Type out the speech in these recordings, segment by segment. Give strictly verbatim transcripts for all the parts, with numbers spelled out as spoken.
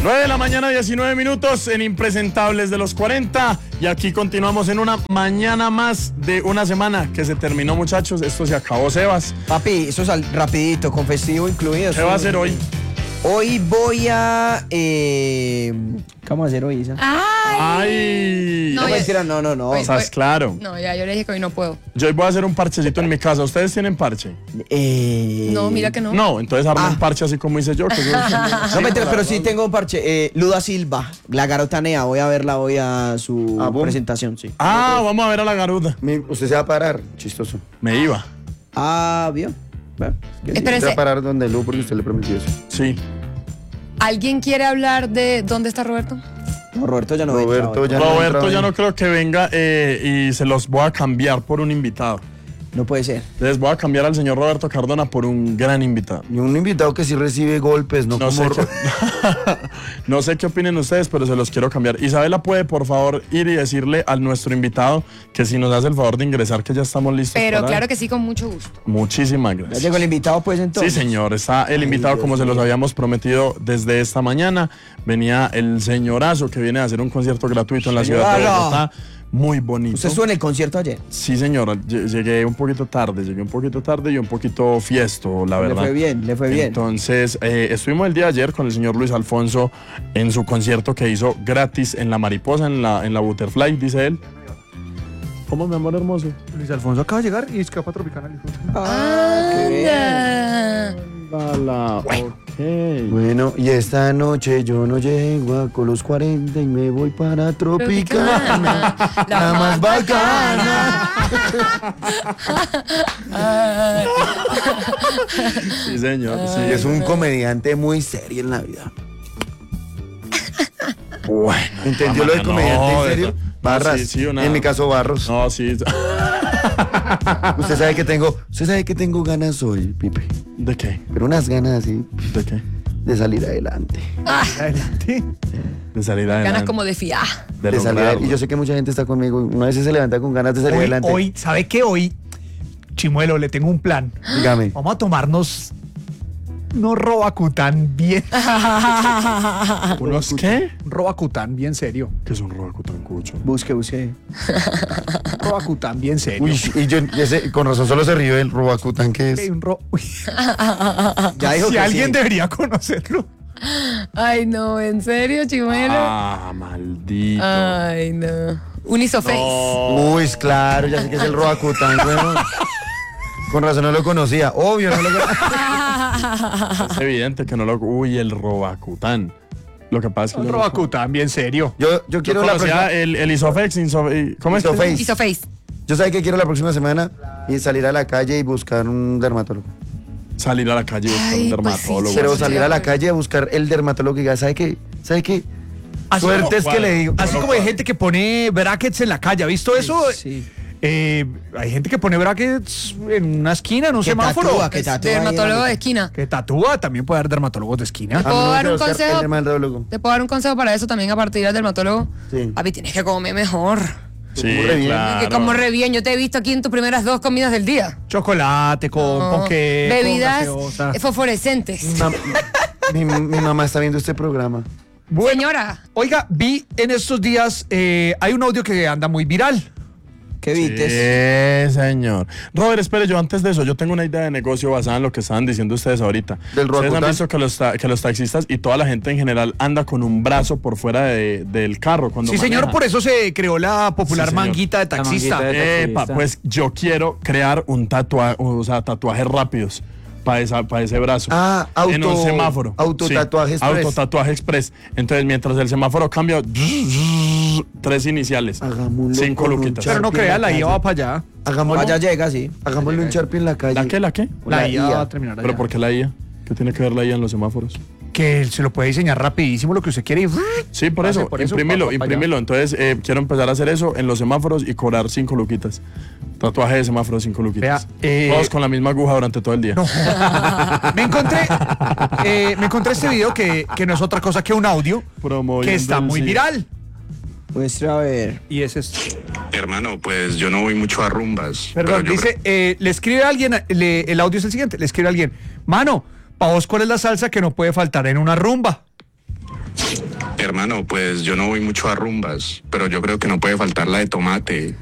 nueve de la mañana, diecinueve minutos en Impresentables de los cuarenta. Y aquí continuamos en una mañana más de una semana que se terminó, muchachos. Esto se acabó, Sebas. Papi, eso es al, rapidito, con festivo incluido. ¿Qué va a hacer hoy? Hoy voy a... Eh, ¿Qué vamos a hacer hoy, Isa? ¡Ay! ¡Ay! No, No, ya- mentira, no, no, no. Hoy- Estás claro. No, ya yo le dije que hoy no puedo. Yo hoy voy a hacer un parchecito en mi casa. ¿Ustedes tienen parche? Eh, No, mira que no. No, entonces armen Ah. parche así como hice yo. Que yo- No, mentira, pero sí tengo un parche. Eh, Luda Silva, la garotanea. Voy a verla hoy a su Ah, ¿boom? presentación, sí. Ah, vamos a ver a la garuda. Mi- Usted se va a parar, chistoso. Me iba. Ah, bien. Bueno, ¿qué Espera. Se va Espérense. a parar donde Lu porque usted le prometió eso. Sí. ¿Alguien quiere hablar de dónde está Roberto? No, Roberto ya no Roberto entra hoy. ya no Roberto entra ya hoy. no creo que venga eh, y se los voy a cambiar por un invitado. No puede ser. Les voy a cambiar al señor Roberto Cardona por un gran invitado. Y un invitado que sí recibe golpes, no, No como... sé, qué, no sé qué opinen ustedes, pero se los quiero cambiar. Isabela, ¿puede por favor ir y decirle a nuestro invitado que si nos hace el favor de ingresar, que ya estamos listos? Pero para claro él? que sí, con mucho gusto. Muchísimas Ya gracias. llegó el invitado, pues, entonces. Sí, señor, está el Ay, invitado Dios como se los mío. habíamos prometido desde esta mañana. Venía el señorazo que viene a hacer un concierto gratuito en la ciudad de Señora. Bogotá. Muy bonito. ¿Usted estuvo en el concierto ayer? Sí, señor, ll- llegué un poquito tarde, llegué un poquito tarde y un poquito fiesto, la Le verdad. fue bien, le fue bien. Entonces, eh, estuvimos el día de ayer con el señor Luis Alfonso en su concierto que hizo gratis en La Mariposa, en la, en la Butterfly, dice él. ¿Cómo, mi amor hermoso? Luis Alfonso acaba de llegar y escapa Tropicana. Ah, qué bien. Anda. Bala, ok. Bueno, y esta noche yo no llego a con los cuarenta y me voy para Tropicana. La más bacana. Ay. Sí, señor, sí. Es un comediante muy serio en la vida. Bueno. ¿Entendió lo de no, comediante en serio? no, Barras. sí, sí, una- En mi caso, Barros. No, sí. Usted sabe que tengo, usted sabe que tengo ganas hoy, Pipe. ¿De qué? Pero unas ganas así ¿De qué? de salir adelante. Adelante. De salir adelante. Ganas como de fiar. de De salir lograrlo. adelante. Y yo sé que mucha gente está conmigo. Una vez se levanta con ganas de salir Hoy, adelante. hoy, ¿sabe qué? Hoy, Chimuelo, le tengo un plan. Dígame. Vamos a tomarnos unos robacután bien. ¿Unos qué? Un robacután bien serio. ¿Qué es un robacutancucho? Busque, busque. Un robacután bien serio. Uy, y yo, y ese- con razón solo se ríe el Robacután que Ok, es. un ro- Uy, Ya dijo si que alguien sí. debería conocerlo. Ay, no, ¿en serio, Chimuelo? Ah, maldito. Ay, no. Un isoface. No. Uy, claro, ya sé que es el Robacután, bueno. Con razón no lo conocía. Obvio, no lo conocía. Es evidente que no lo... Uy, el robacután. Lo que pasa es que... Un yo no- robacután bien serio. Yo, yo Yo quiero la conocía próxima. el, el Isofex, Insofe- ¿cómo es? que- Isoface. Isoface. Yo sé que quiero la próxima semana y salir a la calle y buscar un dermatólogo. Salir a la calle y buscar Ay, un pues sí, dermatólogo. sí, Pero sí, salir de a la acuerdo. calle a buscar el dermatólogo que diga, ¿sabe qué? ¿Sabe qué? Así Suerte como- es que le digo. Así como hay gente que pone brackets en la calle, ¿ha visto eso? Sí. Eh, hay gente que pone brackets en una esquina, en un Que semáforo. tatúa, que tatúa. ahí en la Dermatólogo boca. de esquina. Que tatúa, también puede haber dermatólogos de esquina. A mí puedo no me dar quiero un buscar consejo? El dermatólogo. Te puedo dar un consejo para eso también a partir del dermatólogo. Sí. Papi, tienes que comer mejor. Sí, Como re bien. claro. Que como re bien. Yo te he visto aquí en tus primeras dos comidas del día. Chocolate con, No. con qué. Bebidas con gaseosa. fosforescentes. Mam- mi, mi mamá está viendo este programa. Bueno, Señora. oiga, vi en estos días, eh, hay un audio que anda muy viral. ¿Qué vites? Sí, señor. Robert, espere, yo antes de eso, yo tengo una idea de negocio basada en lo que estaban diciendo ustedes ahorita. ¿Del Ustedes han Roacután? visto que los, ta- que los taxistas y toda la gente en general anda con un brazo por fuera de- del carro cuando Sí, señor, maneja. por eso se creó la popular Sí, señor. manguita de taxista. manguita de- Epa, taxista. pues yo quiero crear un tatuaje, o sea, tatuajes rápidos para ese brazo. Ah, auto- en un semáforo. autotatuaje express. Autotatuaje express. Entonces, mientras el semáforo cambia, tres iniciales. Hagámoslo Cinco con un luquitas. Pero no crea, la I A va para allá. Hagámoslo, Allá llega, sí. hagámosle un charpie en la calle. ¿La qué, la qué? La, La I A I A. va a terminar allá. ¿Pero por qué la I A? ¿Qué tiene que ver la I A en los semáforos? Que se lo puede diseñar rapidísimo lo que usted quiere y... Sí, por Pase eso, por eso, imprímelo, pa- pa- pa' allá. imprímelo. Entonces, eh, quiero empezar a hacer eso en los semáforos y cobrar cinco luquitas. Tatuaje de semáforo, cinco luquitas. Vea, eh, Todos con la misma aguja durante todo el día. Me encontré, eh, me encontré este video que, que no es otra cosa que un audio Promoviendo que está el muy sí. viral. Muestra a ver. Y es esto. Hermano, pues yo no voy mucho a rumbas. Perdón, pero yo- dice, eh, le escribe a alguien, le- el audio es el siguiente, le escribe a alguien, mano, pa' vos cuál es la salsa que no puede faltar en una rumba. Hermano, pues yo no voy mucho a rumbas, pero yo creo que no puede faltar la de tomate.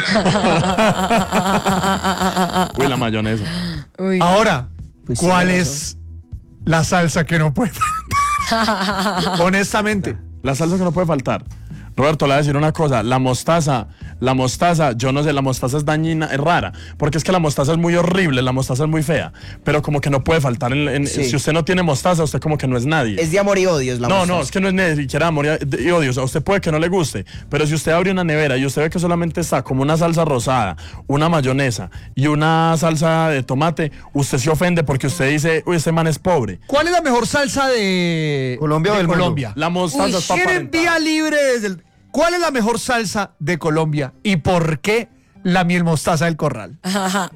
Uy, la mayonesa. Uy. Ahora, Pues sí, ¿cuál tiene es la salsa que no puede faltar? Honestamente. La salsa que no puede faltar. Roberto, le voy a decir una cosa, la mostaza, la mostaza, yo no sé, la mostaza es dañina, es rara, porque es que la mostaza es muy horrible, la mostaza es muy fea, pero como que no puede faltar, en, en- Sí. si usted no tiene mostaza, usted como que no es nadie. Es de amor y odios la no, mostaza. no, es que no es ni siquiera amor y y odio, o sea, a usted puede que no le guste, pero si usted abre una nevera y usted ve que solamente está como una salsa rosada, una mayonesa y una salsa de tomate, usted se ofende porque usted dice, uy, este man es pobre. ¿Cuál es la mejor salsa de Colombia o de del mundo? Colombia? La mostaza Uy, es para Tienen aparentar. vía libre desde el... ¿Cuál es la mejor salsa de Colombia y por qué la miel mostaza del corral? Ajá.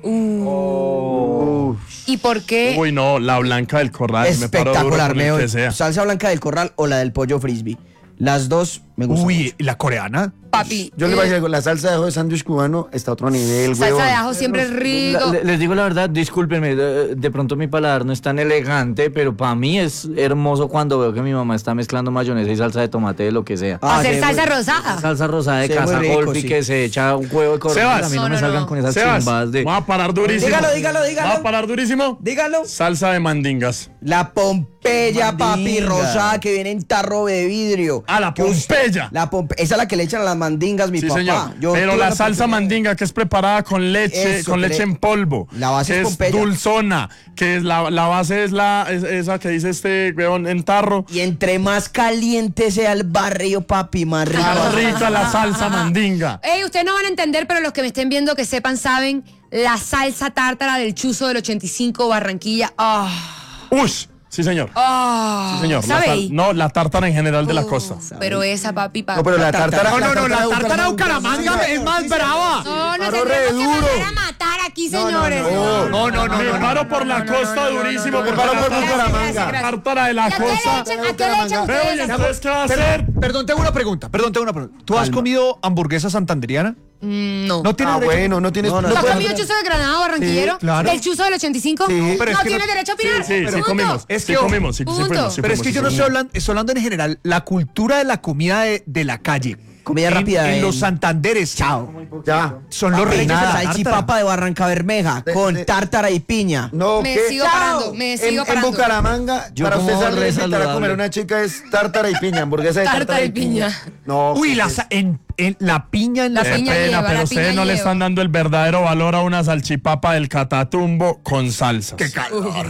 Uh. ¿Y por qué? Uy, no, la blanca del corral, me paro duro Espectacular, con me el doy. que sea. Salsa blanca del corral o la del pollo frisbee. Las dos me gustan. Uy, mucho. ¿y la coreana? Papi. Yo le voy a eh, decir algo, la salsa de ajo de sándwich cubano está a otro nivel, salsa huevón. de ajo siempre es rico. La- le- les digo la verdad, discúlpenme, de, de pronto mi paladar no es tan elegante, pero para mí es hermoso cuando veo que mi mamá está mezclando mayonesa y salsa de tomate de lo que sea. Ah, hacer sí, salsa muy- rosada. Salsa rosada de Sí, muy casa rico, golf y sí. que se echa un huevo de corral. Sebas. A mí no, No, me no, salgan no. con esas Sebas, chimbas de... vamos a parar durísimo. Dígalo, dígalo, dígalo. Vamos a parar durísimo. Dígalo. Salsa de mandingas. La Pompeya, papi, Mandinga. rosada, que viene en tarro de vidrio. Ah, la Que us- Pompeya. La pompe Esa es la que le echan a las mandingas, mi Sí, papá. señor. Yo Pero tuve la la salsa oportunidad- mandinga que es preparada con leche, Eso, con que leche le- en polvo. La base que es es Pompeya. dulzona, que es la, la base es la es- esa que dice este weón en tarro. Y entre más caliente sea el barrio, papi, más rico. Más rica la salsa mandinga. Ey, ustedes no van a entender, pero los que me estén viendo, que sepan, saben, la salsa tártara del chuzo del ochenta y cinco Barranquilla. Ah, Ush, sí señor. ah, Sí señor. La ¿sabéis? sal- no, la tártara en general de la Uh, costa. Pero esa, papi, papi. No, pero la tártara... No, no, no, la de tártara de Bucaramanga es más brava. No, no Paró tendremos re que duro. mandar a matar aquí, señores. No, no, no, Me no, no. paro por la costa durísimo. Me paro por la Bucaramanga. tártara de la ¿Y a qué le costa. echan? ¿A qué le echan Veo, ¿y ustedes? entonces qué va a hacer? Perdón, tengo una pregunta, perdón, tengo una pregunta. ¿Tú has comido hamburguesa santanderiana? Mm, No. No tienes Ah, derecho. bueno, no tienes... No, no, ¿No no has puedes- comido chuzo de Granada barranquillero? Sí, claro. ¿El chuzo del ochenta y cinco? Sí, pero es no que no- tienes derecho a opinar. Sí, sí, sí Punto. comimos. Es Sí que, ojo, comimos, sí, sí punto. fuimos, sí Pero es que fuimos, yo sí no estoy fuimos. hablando, estoy hablando en general, la cultura de la comida de, de la calle. Comida En- rápida En en- los Santanderes. Chao. Ya. Son los Papi, reyes de la tártara. salchipapa de Barranca Bermeja De- con de- tártara y piña. No, Me ¿qué? sigo parando, me En- sigo en, parando. Bucaramanga, Yo para usted como salir re a invitar a comer saludable. una chica es tártara y piña, hamburguesa de Tártara tártara, y piña. No. Uy, ¿qué la, es? sa- en, en la piña en la, La Qué piña pena, lleva, pero la ustedes piña no le lleva. están dando el verdadero valor a una salchipapa del Catatumbo con salsas. Qué calor.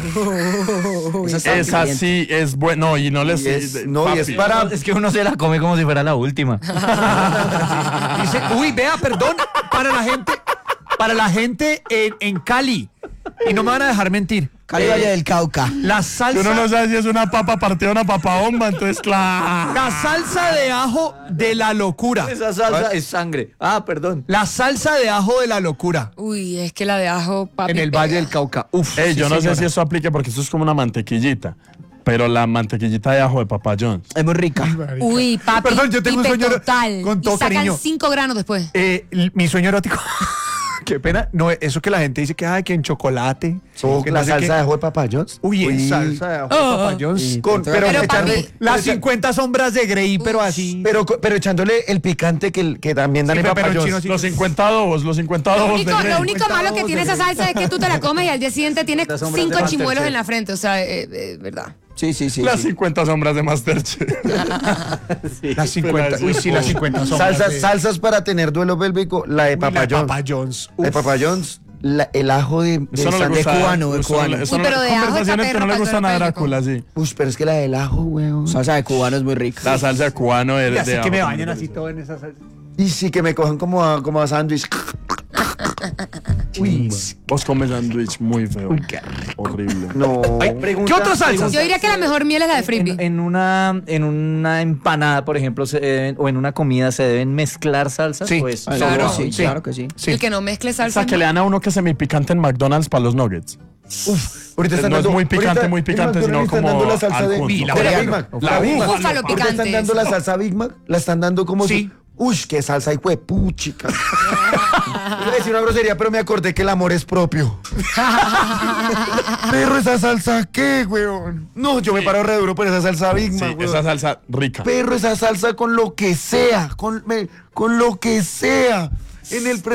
Esa sí es bueno y no les Y es- no, y es papi. para... Es que uno se la come como si fuera la última. Dice, uy, vea, perdón, para la gente, para la gente en, en Cali. Y no me van a dejar mentir. Cali Valle del Cauca. La Que salsa, uno no sabe si es una papa partida o una papa bomba, entonces claro. la salsa de ajo de la locura. Esa salsa es sangre. Ah, perdón. La salsa de ajo de la locura Uy, es que la de ajo, papi. en el pega. Valle del Cauca. Uf. Ey, sí, yo no señora. sé si eso aplique porque esto es como una mantequillita. Pero la mantequillita de ajo de Papa John's. Es muy rica. Uy, papi. Perdón, yo tengo un sueño total. con todo y sacan cariño. cinco granos después. Eh, l- mi sueño erótico. Qué pena. No, eso que la gente dice que, ay, que en chocolate. Oh, que la no sé salsa qué. de ajo de Papa John's. Uy, en Uy. salsa de ajo de Papa John's. Sí, Con- pero pero Pero, echarle papi, las cincuenta sombras de Grey, pero así. Pero, co- pero echándole el picante que, que también dan Sí, en pero- Papa pero en John's. chino Los cincuenta adobos, los cincuenta Lo adobos único, de lo Grey. único malo que tiene esa salsa es que tú te la comes y al día siguiente tienes Las sombras de cinco chimuelos Masterchef. en la frente. O sea, eh, eh, verdad. Sí, sí, sí. Las sí. cincuenta sombras de Masterchef. Las cincuenta. Uy, sí, las cincuenta sombras. Salsas, de- salsas para tener duelo pélvico, la de Uy, Papa la John's. Papa John's. La de Uf. Papa John's, la- el ajo de... de Eso no le sal- de gusta. cubano, de eso no le- cubano. eso Uy, no le- pero de ajo está conversaciones que perro no le para el gustan a duelo Drácula, sí. Uy, pero es que la del ajo, weón. Salsa de cubano es muy rica. La salsa de cubano de, Y así de que me ajo bañan también. así todo en esa salsa. Y sí que me cojan como a, como a sándwich. Uy, Vos comes sándwich muy feo. Horrible. No. ¿qué otra salsa? Yo diría que la mejor miel es la de En, frisbee. en una, en una empanada, por ejemplo, se deben- o en una comida, ¿se deben mezclar salsas? Sí. Pues, Claro, solo- sí, claro que sí. Sí. El que no mezcle O salsa. sea, que le dan a uno que semipicante en McDonald's para los nuggets. Uf, ahorita están No es dando, muy picante, ahorita muy en picante, McDonald's sino están como dando la salsa al de, punto. Y la de orégano. Big Mac. La Big Mac. búfalo Ahorita picante, están dando eso. la salsa Big Mac, la están dando como Sí. si... Uy, qué salsa y puchica. Iba a decir una grosería, pero me acordé que el amor es propio. Perro, ¿esa salsa qué, weón? No, yo me paro re duro por esa salsa Big Mac, Sí, weón. esa salsa rica. Perro, esa salsa con lo que sea, con, me- con lo que sea. En el